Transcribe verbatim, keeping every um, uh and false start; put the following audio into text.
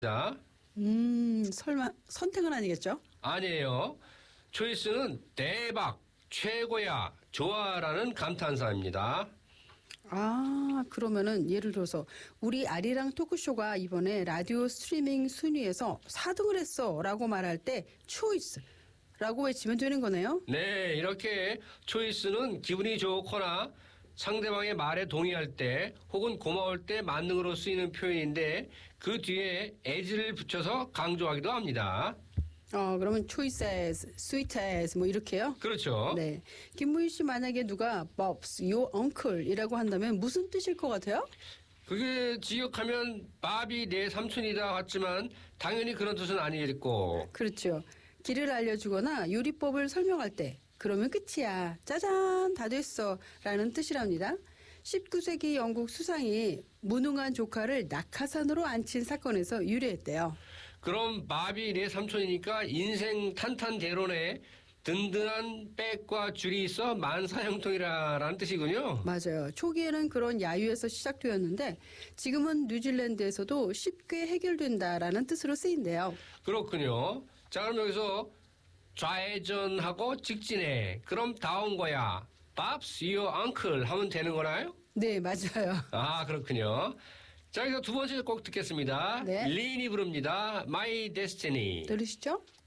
자, 음, 설마 선택은 아니겠죠? 아니에요. 초이스는 대박, 최고야, 좋아라는 감탄사입니다. 아, 그러면은 예를 들어서 우리 아리랑 토크쇼가 이번에 라디오 스트리밍 순위에서 사 등을 했어 라고 말할 때 초이스 라고 외치면 되는 거네요? 네, 이렇게 초이스는 기분이 좋거나 상대방의 말에 동의할 때 혹은 고마울 때 만능으로 쓰이는 표현인데 그 뒤에 as를 붙여서 강조하기도 합니다. 어, 그러면 choice as, sweet as 뭐 이렇게요? 그렇죠. 네. 김무희 씨 만약에 누가 Bob's your uncle이라고 한다면 무슨 뜻일 것 같아요? 그게 지역하면 밥이 내 삼촌이다 같지만 당연히 그런 뜻은 아니겠고. 그렇죠. 길을 알려주거나 요리법을 설명할 때 그러면 끝이야. 짜잔 다 됐어 라는 뜻이랍니다. 십구 세기 영국 수상이 무능한 조카를 낙하산으로 앉힌 사건에서 유래했대요. 그럼 밥이 내 삼촌이니까 인생 탄탄대로네. 든든한 백과 줄이 있어 만사형통이라는 뜻이군요. 맞아요. 초기에는 그런 야유에서 시작되었는데 지금은 뉴질랜드에서도 쉽게 해결된다라는 뜻으로 쓰인대요. 그렇군요. 자, 그럼 여기서 좌회전하고 직진해. 그럼 다 온 거야. Bob's your uncle 하면 되는 거나요? 네, 맞아요. 아, 그렇군요. 자, 여기서 두 번째 곡 듣겠습니다. 네. 린이 부릅니다. My Destiny. 들으시죠?